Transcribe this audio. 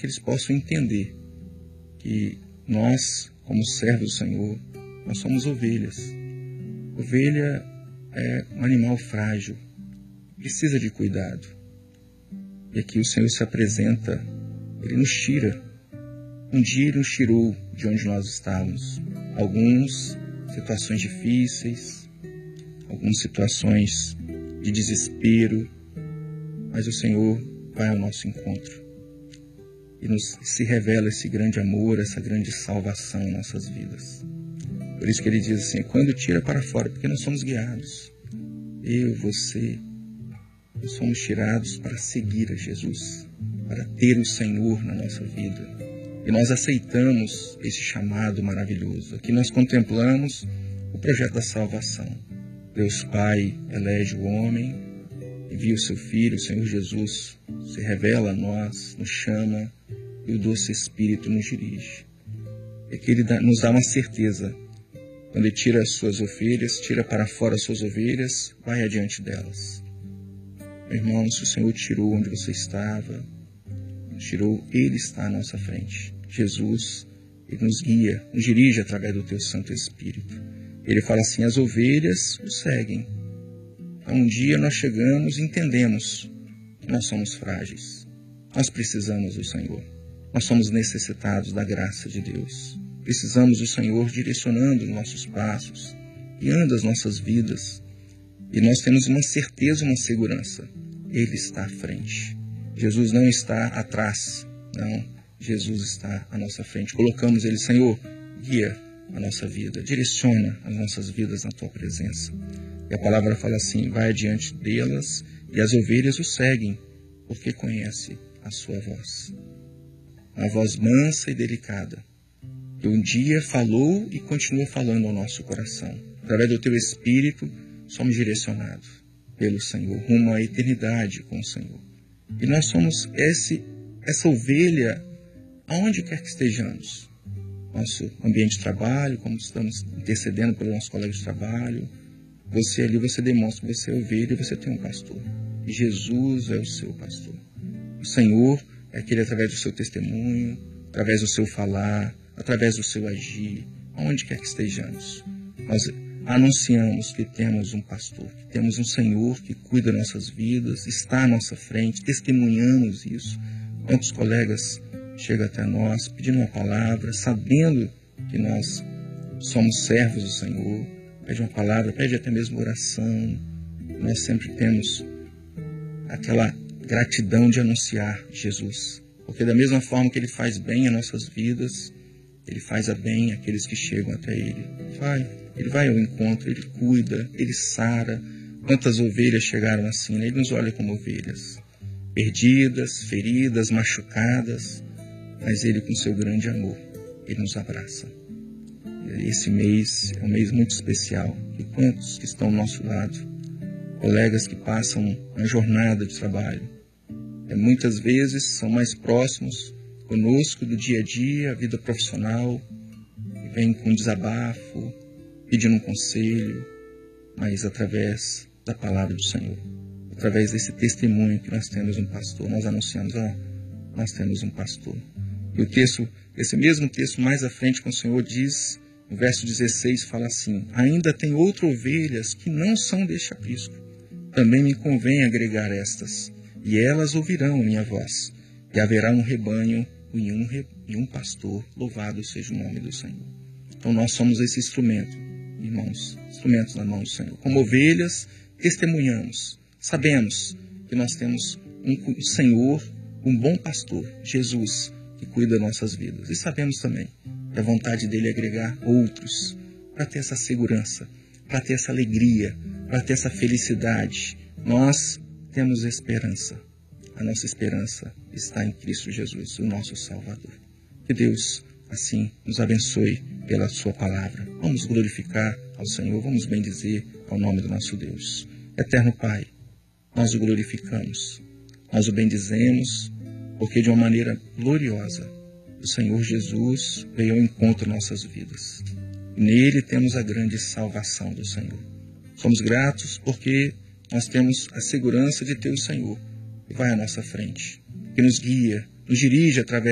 que eles possam entender que nós, como servos do Senhor, nós somos ovelhas. Ovelha é um animal frágil, precisa de cuidado. E aqui o Senhor se apresenta, Ele nos tira. Um dia Ele nos tirou de onde nós estávamos. Algumas situações difíceis, algumas situações de desespero, mas o Senhor vai ao nosso encontro e se revela esse grande amor, essa grande salvação em nossas vidas. Por isso que Ele diz assim, quando tira para fora, porque nós somos guiados. Eu, você, nós somos tirados para seguir a Jesus, para ter o Senhor na nossa vida. E nós aceitamos esse chamado maravilhoso. Aqui nós contemplamos o projeto da salvação. Deus Pai elege o homem, envia o seu Filho, o Senhor Jesus, se revela a nós, nos chama, e o doce Espírito nos dirige. É que Ele nos dá uma certeza. Quando Ele tira as suas ovelhas, tira para fora as suas ovelhas, vai adiante delas. Meu irmão, se o Senhor tirou onde você estava, tirou, Ele está à nossa frente. Jesus, Ele nos guia, nos dirige através do Teu Santo Espírito. Ele fala assim, as ovelhas o seguem. Então, um dia nós chegamos e entendemos que nós somos frágeis. Nós precisamos do Senhor. Nós somos necessitados da graça de Deus. Precisamos do Senhor direcionando os nossos passos, guiando as nossas vidas. E nós temos uma certeza, uma segurança. Ele está à frente. Jesus não está atrás. Não, Jesus está à nossa frente. Colocamos Ele, Senhor, guia a nossa vida, direciona as nossas vidas na Tua presença. E a palavra fala assim, vai adiante delas e as ovelhas o seguem, porque conhece a sua voz. Uma voz mansa e delicada, que um dia falou e continua falando ao nosso coração. Através do Teu Espírito, somos direcionados pelo Senhor, rumo à eternidade com o Senhor. E nós somos essa ovelha, aonde quer que estejamos. Nosso ambiente de trabalho, como estamos intercedendo pelos nossos colegas de trabalho. Você ali, você demonstra que você é ovelha e você tem um pastor. E Jesus é o seu pastor. O Senhor é aquele através do seu testemunho, através do seu falar, através do seu agir, aonde quer que estejamos. Nós anunciamos que temos um pastor, que temos um Senhor que cuida das nossas vidas, está à nossa frente, testemunhamos isso. Quantos colegas chegam até nós pedindo uma palavra, sabendo que nós somos servos do Senhor, pede uma palavra, pede até mesmo oração. Nós sempre temos aquela gratidão de anunciar Jesus, porque da mesma forma que Ele faz bem as nossas vidas, Ele faz a bem aqueles que chegam até Ele. Ele vai ao encontro, Ele cuida, Ele sara. Quantas ovelhas chegaram assim, né? Ele nos olha como ovelhas, perdidas, feridas, machucadas, mas Ele com seu grande amor, Ele nos abraça. Esse mês é um mês muito especial. E quantos que estão ao nosso lado, colegas que passam uma jornada de trabalho, muitas vezes são mais próximos conosco do dia a dia, a vida profissional, e vêm com desabafo, pedindo um conselho, mas através da palavra do Senhor, através desse testemunho que nós temos um pastor, nós anunciamos, nós temos um pastor. E o texto, esse mesmo texto mais à frente, quando o Senhor diz, no verso 16, fala assim, ainda tem outras ovelhas que não são deste aprisco, também me convém agregar estas, e elas ouvirão minha voz, e haverá um rebanho e um pastor, louvado seja o nome do Senhor. Então nós somos esse instrumento, irmãos, instrumentos na mão do Senhor. Como ovelhas, testemunhamos, sabemos que nós temos um Senhor, um bom pastor, Jesus, que cuida das nossas vidas. E sabemos também que a vontade dele é agregar outros, para ter essa segurança, para ter essa alegria, para ter essa felicidade. Nós temos esperança. A nossa esperança está em Cristo Jesus, o nosso Salvador. Que Deus, assim, nos abençoe pela sua palavra. Vamos glorificar ao Senhor, vamos bendizer ao nome do nosso Deus. Eterno Pai, nós o glorificamos, nós o bendizemos, porque de uma maneira gloriosa o Senhor Jesus veio ao encontro de nossas vidas. Nele temos a grande salvação do Senhor. Somos gratos porque nós temos a segurança de ter o Senhor que vai à nossa frente, que nos guia, nos dirige através